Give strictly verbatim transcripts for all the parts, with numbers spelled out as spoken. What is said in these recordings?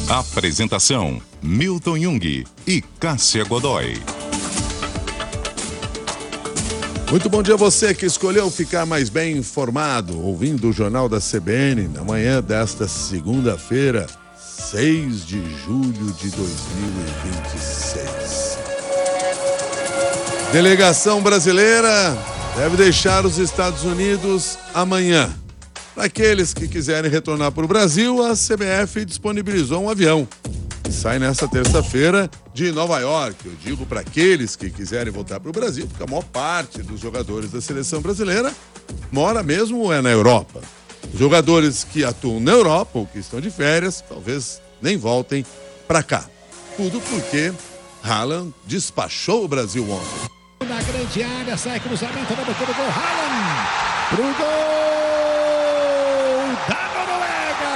Apresentação: Milton Jung e Cássia Godoy. Muito bom dia a você que escolheu ficar mais bem informado, ouvindo o Jornal da C B N na manhã desta segunda-feira, seis de julho de dois mil e vinte e seis. Delegação brasileira deve deixar os Estados Unidos amanhã. Para aqueles que quiserem retornar para o Brasil, a C B F disponibilizou um avião que sai nesta terça-feira de Nova York. Eu digo para aqueles que quiserem voltar para o Brasil, porque a maior parte dos jogadores da seleção brasileira mora mesmo é na Europa. Os jogadores que atuam na Europa ou que estão de férias, talvez nem voltem para cá. Tudo porque Haaland despachou o Brasil ontem. Na grande área, sai cruzamento na boca do gol. Haaland pro gol da Noruega.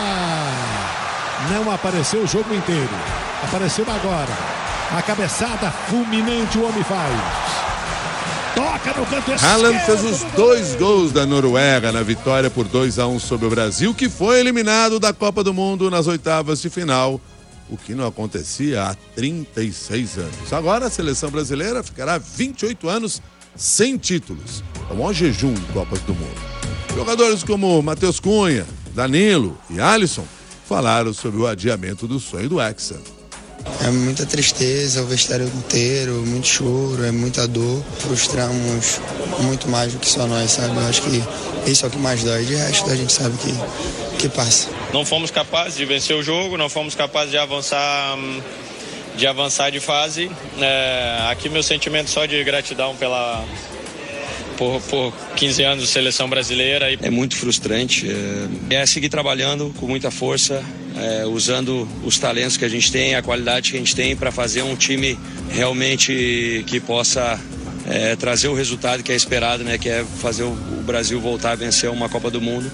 Não apareceu o jogo inteiro. Apareceu agora. A cabeçada fulminante o homem faz. Toca no canto esquerdo. Haaland fez os dois gols da Noruega na vitória por dois a um sobre o Brasil, que foi eliminado da Copa do Mundo nas oitavas de final, o que não acontecia há trinta e seis anos. Agora a seleção brasileira ficará vinte e oito anos sem títulos. É o maior jejum em Copas do Mundo. Jogadores como Matheus Cunha, Danilo e Alisson falaram sobre o adiamento do sonho do Hexa. É muita tristeza, o vestiário inteiro, muito choro, é muita dor. Frustramos muito mais do que só nós, sabe? Eu acho que isso é o que mais dói. De resto, a gente sabe que, que passa. Não fomos capazes de vencer o jogo, não fomos capazes de avançar de, avançar de fase. É, aqui meu sentimento só de gratidão pela... Por, por quinze anos de seleção brasileira. É muito frustrante, é, é seguir trabalhando com muita força, é, usando os talentos que a gente tem, a qualidade que a gente tem para fazer um time realmente que possa é, trazer o resultado que é esperado, né, que é fazer o, o Brasil voltar a vencer uma Copa do Mundo.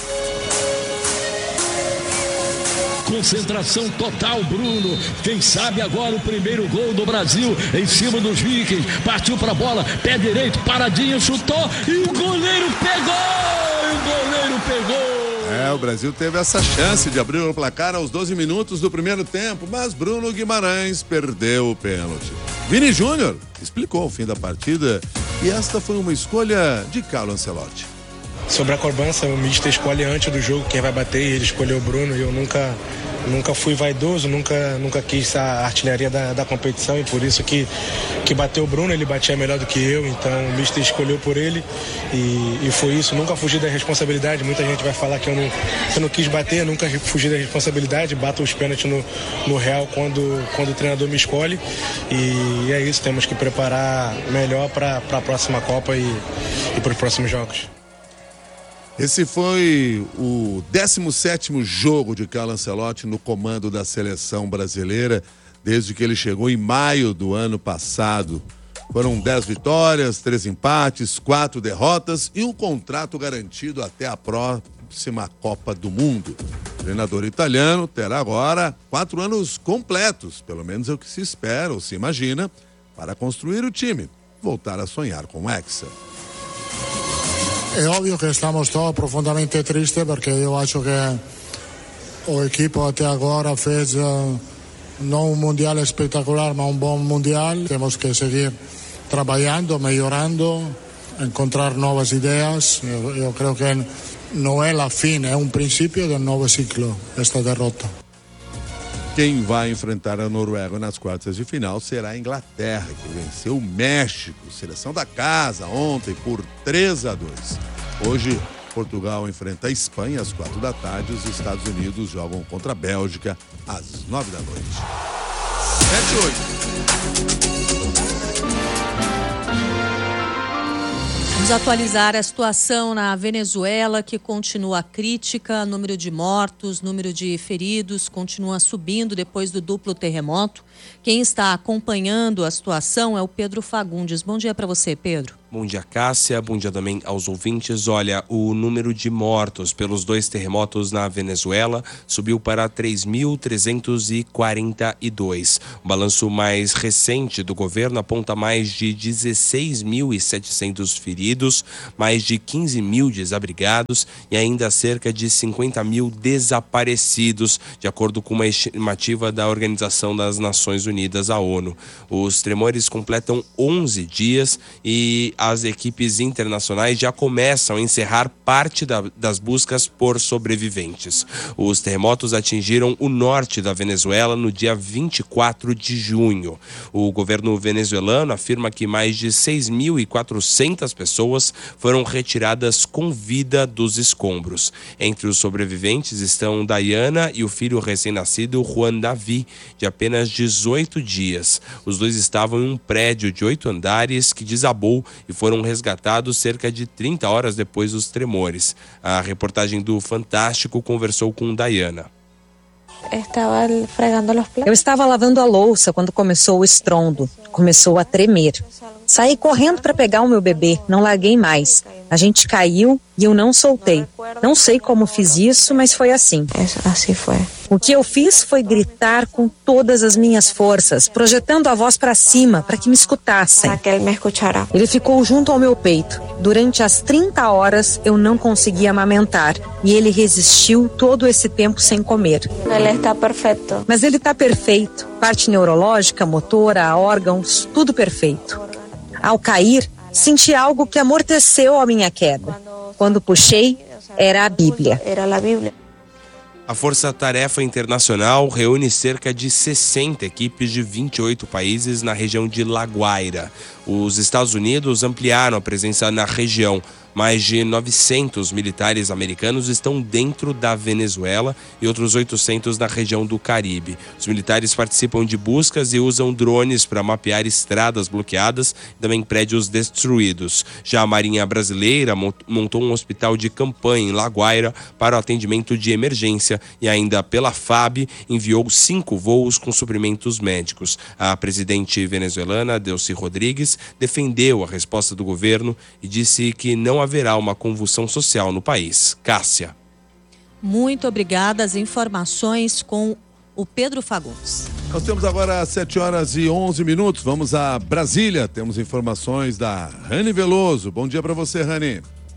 Concentração total, Bruno. Quem sabe agora o primeiro gol do Brasil em cima dos Vikings. Partiu pra bola, pé direito, paradinho, chutou e o goleiro pegou! E o goleiro pegou! É, o Brasil teve essa chance de abrir o placar aos doze minutos do primeiro tempo, mas Bruno Guimarães perdeu o pênalti. Vini Júnior explicou o fim da partida e esta foi uma escolha de Carlo Ancelotti. Sobre a cobrança, o mister escolhe antes do jogo quem vai bater, e ele escolheu o Bruno, e eu nunca, nunca fui vaidoso, nunca, nunca quis a artilharia da, da competição, e por isso que, que bateu o Bruno, ele batia melhor do que eu, então o mister escolheu por ele, e, e foi isso, nunca fugi da responsabilidade. Muita gente vai falar que eu não, que eu não quis bater, nunca fugi da responsabilidade, bato os pênaltis no, no real quando, quando o treinador me escolhe, e, e é isso, temos que preparar melhor para a próxima Copa e, e para os próximos jogos. Esse foi o décimo sétimo jogo de Carlo Ancelotti no comando da seleção brasileira, desde que ele chegou em maio do ano passado. Foram dez vitórias, três empates, quatro derrotas e um contrato garantido até a próxima Copa do Mundo. O treinador italiano terá agora quatro anos completos, pelo menos é o que se espera ou se imagina, para construir o time, voltar a sonhar com o Hexa. È ovvio che stiamo todos profondamente tristes perché io acho che o equipo até agora fez uh, não um mundial espetacular, mas um bom mundial. Temos que seguir trabalhando, melhorando, encontrar novas ideias. Eu, eu creio que não é a fim, é um princípio de um novo ciclo esta derrota. Quem vai enfrentar a Noruega nas quartas de final será a Inglaterra, que venceu o México, seleção da casa, ontem por três a dois. Hoje, Portugal enfrenta a Espanha às quatro da tarde. Os Estados Unidos jogam contra a Bélgica às nove da noite. sete e oito. Vamos atualizar a situação na Venezuela, que continua crítica. Número de mortos, número de feridos continua subindo depois do duplo terremoto. Quem está acompanhando a situação é o Pedro Fagundes. Bom dia para você, Pedro. Bom dia, Cássia. Bom dia também aos ouvintes. Olha, o número de mortos pelos dois terremotos na Venezuela subiu para três mil trezentos e quarenta e dois. O balanço mais recente do governo aponta mais de dezesseis mil e setecentos feridos, mais de quinze mil desabrigados e ainda cerca de cinquenta mil desaparecidos, de acordo com uma estimativa da Organização das Nações Unidas, a ONU. Os tremores completam onze dias e as equipes internacionais já começam a encerrar parte da, das buscas por sobreviventes. Os terremotos atingiram o norte da Venezuela no dia vinte e quatro de junho. O governo venezuelano afirma que mais de seis mil e quatrocentas pessoas foram retiradas com vida dos escombros. Entre os sobreviventes estão Diana e o filho recém-nascido Juan Davi, de apenas dezoito dias. Os dois estavam em um prédio de oito andares que desabou e foram resgatados cerca de trinta horas depois dos tremores. A reportagem do Fantástico conversou com Diana. Eu estava lavando a louça quando começou o estrondo. Começou a tremer. Saí correndo para pegar o meu bebê, não larguei mais. A gente caiu e eu não soltei. Não sei como fiz isso, mas foi assim. Assim foi. O que eu fiz foi gritar com todas as minhas forças, projetando a voz para cima, para que me escutassem. Para que ele me escutará. Ele ficou junto ao meu peito. Durante as trinta horas, eu não conseguia amamentar. E ele resistiu todo esse tempo sem comer. Ele está perfeito. Mas ele está perfeito. Parte neurológica, motora, órgãos, tudo perfeito. Ao cair, senti algo que amorteceu a minha queda. Quando puxei, era a Bíblia. Era a Bíblia. A Força Tarefa Internacional reúne cerca de sessenta equipes de vinte e oito países na região de La Guaira. Os Estados Unidos ampliaram a presença na região. Mais de novecentos militares americanos estão dentro da Venezuela e outros oitocentos na região do Caribe. Os militares participam de buscas e usam drones para mapear estradas bloqueadas e também prédios destruídos. Já a Marinha Brasileira montou um hospital de campanha em La Guaira para o atendimento de emergência e ainda pela F A B enviou cinco voos com suprimentos médicos. A presidente venezuelana, Delcy Rodrigues, defendeu a resposta do governo e disse que não haverá uma convulsão social no país. Cássia. Muito obrigada. As informações com o Pedro Fagundes. Nós temos agora sete horas e onze minutos. Vamos a Brasília. Temos informações da Rani Veloso. Bom dia para você, Rani.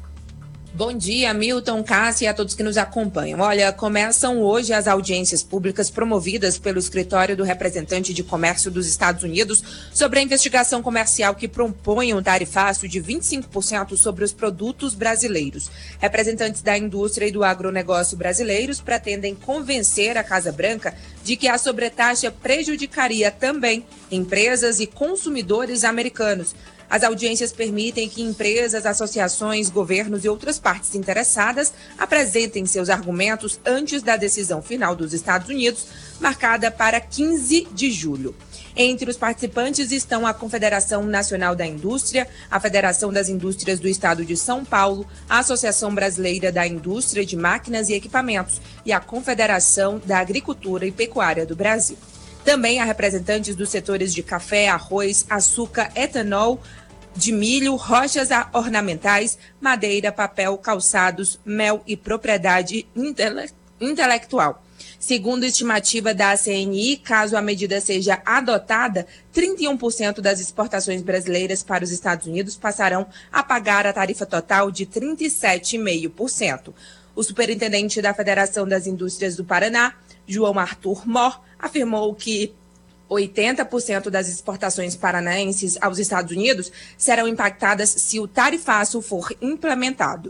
Bom dia, Milton, Cássia e a todos que nos acompanham. Olha, começam hoje as audiências públicas promovidas pelo Escritório do Representante de Comércio dos Estados Unidos sobre a investigação comercial que propõe um tarifaço de vinte e cinco por cento sobre os produtos brasileiros. Representantes da indústria e do agronegócio brasileiros pretendem convencer a Casa Branca de que a sobretaxa prejudicaria também empresas e consumidores americanos. As audiências permitem que empresas, associações, governos e outras partes interessadas apresentem seus argumentos antes da decisão final dos Estados Unidos, marcada para quinze de julho. Entre os participantes estão a Confederação Nacional da Indústria, a Federação das Indústrias do Estado de São Paulo, a Associação Brasileira da Indústria de Máquinas e Equipamentos e a Confederação da Agricultura e Pecuária do Brasil. Também há representantes dos setores de café, arroz, açúcar, etanol, de milho, rochas ornamentais, madeira, papel, calçados, mel e propriedade intele- intelectual. Segundo a estimativa da A C N I, caso a medida seja adotada, trinta e um por cento das exportações brasileiras para os Estados Unidos passarão a pagar a tarifa total de trinta e sete vírgula cinco por cento. O superintendente da Federação das Indústrias do Paraná, João Arthur Mor, afirmou que oitenta por cento das exportações paranaenses aos Estados Unidos serão impactadas se o tarifaço for implementado.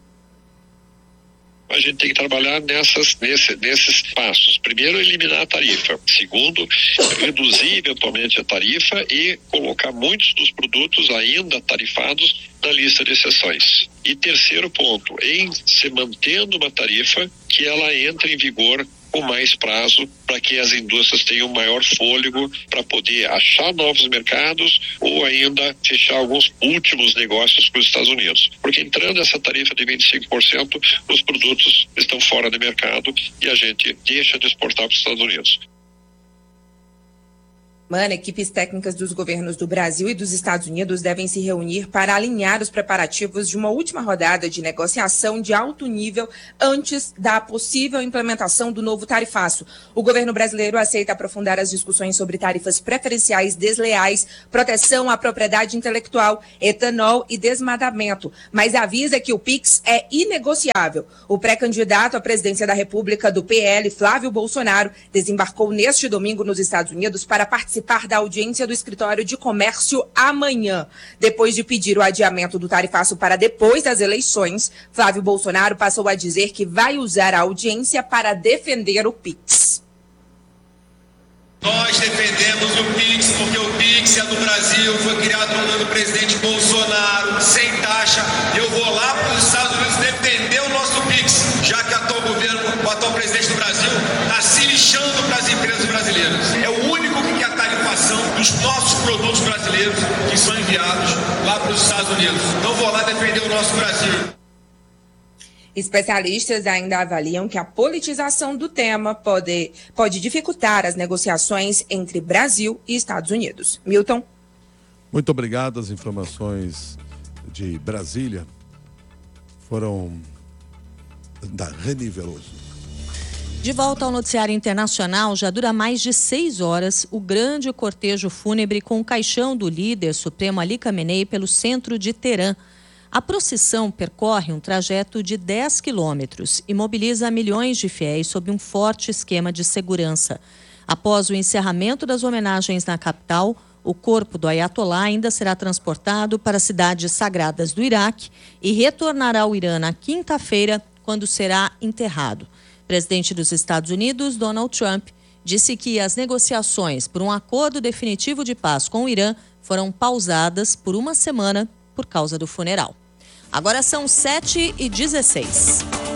A gente tem que trabalhar nessas, nesse, nesses passos. Primeiro, eliminar a tarifa. Segundo, reduzir eventualmente a tarifa e colocar muitos dos produtos ainda tarifados na lista de exceções. E terceiro ponto, em se mantendo uma tarifa, que ela entre em vigor com mais prazo para que as indústrias tenham maior fôlego para poder achar novos mercados ou ainda fechar alguns últimos negócios com os Estados Unidos. Porque entrando essa tarifa de vinte e cinco por cento, os produtos estão fora do mercado e a gente deixa de exportar para os Estados Unidos. Mano, equipes técnicas dos governos do Brasil e dos Estados Unidos devem se reunir para alinhar os preparativos de uma última rodada de negociação de alto nível antes da possível implementação do novo tarifaço. O governo brasileiro aceita aprofundar as discussões sobre tarifas preferenciais desleais, proteção à propriedade intelectual, etanol e desmatamento, mas avisa que o Pix é inegociável. O pré-candidato à presidência da República do P L, Flávio Bolsonaro, desembarcou neste domingo nos Estados Unidos para participar participar da audiência do Escritório de Comércio amanhã. Depois de pedir o adiamento do tarifaço para depois das eleições, Flávio Bolsonaro passou a dizer que vai usar a audiência para defender o Pix. Nós defendemos o Pix porque o Pix é do Brasil, foi criado no ano do presidente Bolsonaro, sem taxa. Eu vou lá para os Estados Unidos defender o nosso Pix, já que o atual governo, o atual presidente do Brasil, está se lixando para as empresas brasileiras. É o único que quer a tarifação dos nossos produtos brasileiros que são enviados lá para os Estados Unidos. Então vou lá defender o nosso Brasil. Especialistas ainda avaliam que a politização do tema pode, pode dificultar as negociações entre Brasil e Estados Unidos. Milton. Muito obrigado. As informações de Brasília foram da Reni Veloso. De volta ao noticiário internacional, já dura mais de seis horas o grande cortejo fúnebre com o caixão do líder supremo Ali Khamenei pelo centro de Teherã. A procissão percorre um trajeto de dez quilômetros e mobiliza milhões de fiéis sob um forte esquema de segurança. Após o encerramento das homenagens na capital, o corpo do Ayatollah ainda será transportado para as cidades sagradas do Iraque e retornará ao Irã na quinta-feira, quando será enterrado. O presidente dos Estados Unidos, Donald Trump, disse que as negociações por um acordo definitivo de paz com o Irã foram pausadas por uma semana por causa do funeral. Agora são sete e dezesseis.